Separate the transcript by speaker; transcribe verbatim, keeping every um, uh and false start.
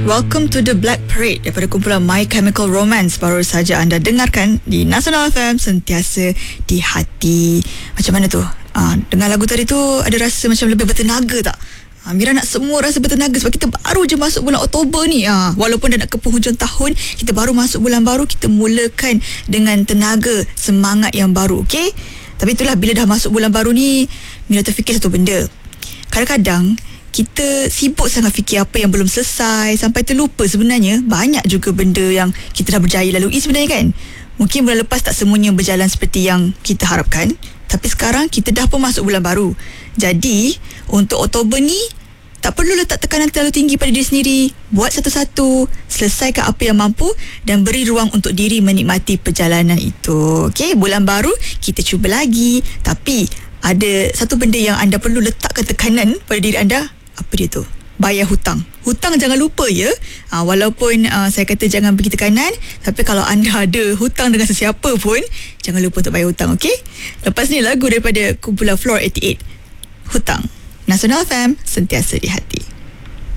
Speaker 1: Welcome to the Black Parade daripada kumpulan My Chemical Romance. Baru saja anda dengarkan di Nasional F M, sentiasa di hati. Macam mana tu? Ah, dengar lagu tadi tu ada rasa macam lebih bertenaga tak? Ah, Mira nak semua rasa bertenaga sebab kita baru je masuk bulan Oktober ni. Ah, walaupun dah nak ke penghujung tahun, kita baru masuk bulan baru, kita mulakan dengan tenaga, semangat yang baru, okey? Tapi itulah, bila dah masuk bulan baru ni, Mira terfikir satu benda. Kadang-kadang kita sibuk sangat fikir apa yang belum selesai, sampai terlupa sebenarnya banyak juga benda yang kita dah berjaya lalui sebenarnya kan. Mungkin bulan lepas tak semuanya berjalan seperti yang kita harapkan, tapi sekarang kita dah pun masuk bulan baru. Jadi untuk Oktober ni, tak perlu letak tekanan terlalu tinggi pada diri sendiri. Buat satu-satu, selesaikan apa yang mampu dan beri ruang untuk diri menikmati perjalanan itu. Okey, bulan baru kita cuba lagi. Tapi ada satu benda yang anda perlu letakkan tekanan pada diri anda. Apa dia tu? Bayar hutang. Hutang jangan lupa ya. Ha, walaupun uh, saya kata jangan bagi tekanan, tapi kalau anda ada hutang dengan sesiapa pun, jangan lupa untuk bayar hutang, okey? Lepas ni lagu daripada kumpulan Floor lapan puluh lapan, Hutang. Nasional F M, sentiasa di hati.